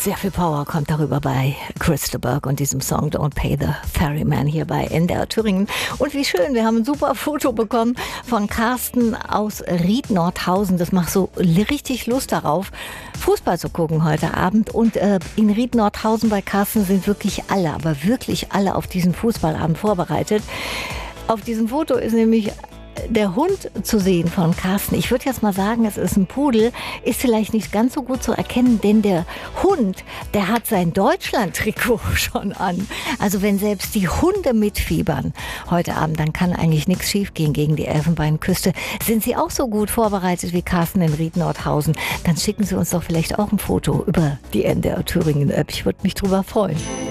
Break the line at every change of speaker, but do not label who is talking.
Sehr viel Power kommt darüber bei Crystal Burke und diesem Song Don't Pay the Ferryman hier bei NDR Thüringen. Und wie schön, wir haben ein super Foto bekommen von Carsten aus Ried-Nordhausen. Das macht so richtig Lust darauf, Fußball zu gucken heute Abend. Und in Ried-Nordhausen bei Carsten sind wirklich alle, aber wirklich alle auf diesen Fußballabend vorbereitet. Auf diesem Foto ist nämlich der Hund zu sehen von Carsten. Ich würde jetzt mal sagen, es ist ein Pudel, ist vielleicht nicht ganz so gut zu erkennen, denn der Hund, der hat sein Deutschland-Trikot schon an. Also wenn selbst die Hunde mitfiebern heute Abend, dann kann eigentlich nichts schiefgehen gegen die Elfenbeinküste. Sind Sie auch so gut vorbereitet wie Carsten in Ried-Nordhausen? Dann schicken Sie uns doch vielleicht auch ein Foto über die NDR Thüringen App. Ich würde mich drüber freuen.